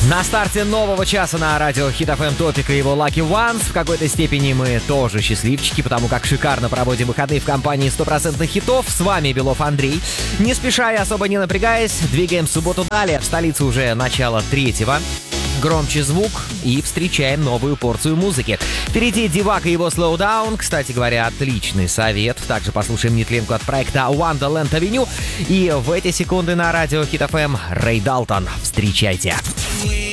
На старте нового часа на радио Hit FM Топик и его Lucky Ones. В какой-то степени мы тоже счастливчики, потому как шикарно проводим выходные в компании стопроцентных хитов. С вами Белов Андрей. Не спеша и особо не напрягаясь, двигаем в субботу далее. В столице уже начало 3-го. Громче звук и встречаем новую порцию музыки. Впереди Дивак и его Slow Down. Кстати говоря, отличный совет. Также послушаем нетленку от проекта Wonderland Avenue. И в эти секунды на радио Hit FM Рэй Далтон. Встречайте.